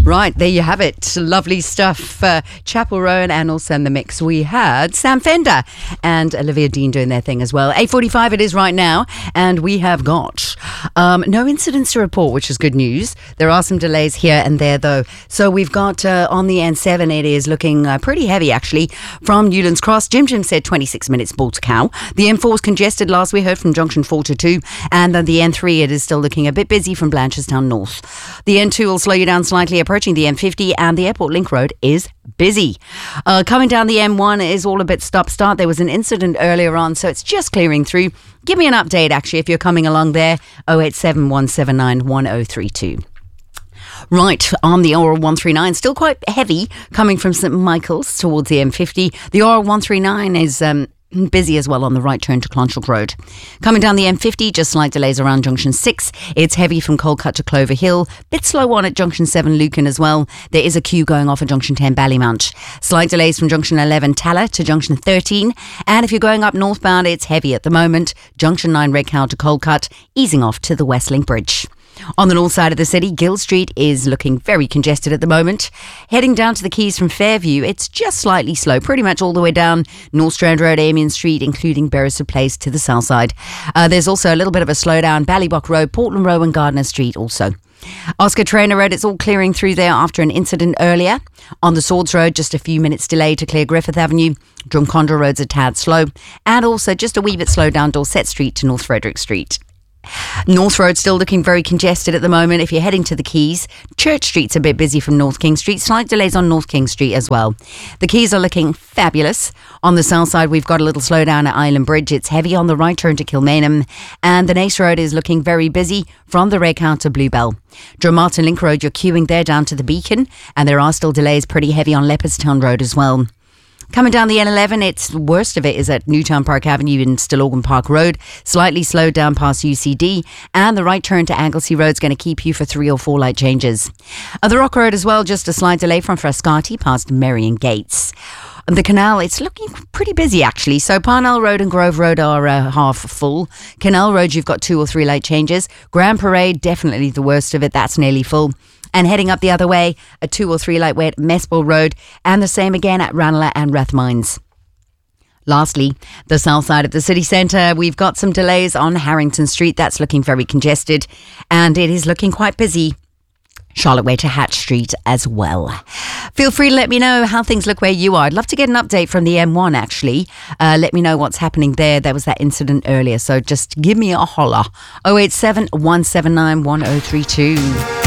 Right, there you have it. Lovely stuff. Chapel Roan and also in the mix we had Sam Fender and Olivia Dean doing their thing as well. 8:45 it is right now, and we have got no incidents to report, which is good news. There are some delays here and there though. So we've got on the N7, it is looking pretty heavy actually from Newlands Cross. Jim said 26 minutes Bull to Cow. The M4 is congested last we heard from junction 4 to 2, and then the N3 it is still looking a bit busy from Blanchardstown North. The N2 will slow you down slightly approaching the M50, and the Airport Link Road is busy. Coming down the M1 is all a bit stop-start. There was an incident earlier on, so it's just clearing through. Give me an update, actually, if you're coming along there. 087 179 1032. Right, on the OR139, still quite heavy coming from St Michael's towards the M50. The OR139 is busy as well on the right turn to Clonshook Road. Coming down the M50, just slight delays around Junction 6. It's heavy from Coldcut to Clover Hill. Bit slow on at Junction 7 Lucan as well. There is a queue going off at Junction 10 Ballymount. Slight delays from Junction 11 Talla to Junction 13. And if you're going up northbound, it's heavy at the moment. Junction 9 Redcow to Coldcut, easing off to the Westlink Bridge. On the north side of the city, Gill Street is looking very congested at the moment. Heading down to the Quays from Fairview, it's just slightly slow, pretty much all the way down North Strand Road, Amiens Street, including Beresford Place to the south side. There's also a little bit of a slowdown, Ballybock Road, Portland Road and Gardner Street also. Oscar Traynor Road, it's all clearing through there after an incident earlier. On the Swords Road, just a few minutes delay to clear Griffith Avenue. Drumcondra Road's a tad slow. And also just a wee bit slow down Dorset Street to North Frederick Street. North Road still looking very congested at the moment if you're heading to the Quays. Church Street's a bit busy from North King Street. Slight delays on North King Street as well. The Quays are looking fabulous. On the south side, we've got a little slowdown at Island Bridge. It's heavy on the right turn to Kilmainham. And the Nace Road is looking very busy from the Redcow to Bluebell. Drummartin Link Road, you're queuing there down to the Beacon. And there are still delays pretty heavy on Leopardstown Road as well. Coming down the N11, it's the worst of it is at Newtown Park Avenue in Stillorgan Park Road. Slightly slowed down past UCD. And the right turn to Anglesey Road is going to keep you for 3 or 4 light changes. The Rock Road as well, just a slight delay from Frascati past Merrion Gates. The canal, it's looking pretty busy actually. So Parnell Road and Grove Road are half full. Canal Road, you've got 2 or 3 light changes. Grand Parade, definitely the worst of it. That's nearly full. And heading up the other way, a 2 or 3 light way at Mespel Road, and the same again at Ranelagh and Rathmines. Lastly, the south side of the city centre, we've got some delays on Harrington Street. That's looking very congested, and it is looking quite busy. Charlotte Way to Hatch Street as well. Feel free to let me know how things look where you are. I'd love to get an update from the M1 actually. Let me know what's happening there. There was that incident earlier, so just give me a holler. 087 179 1032.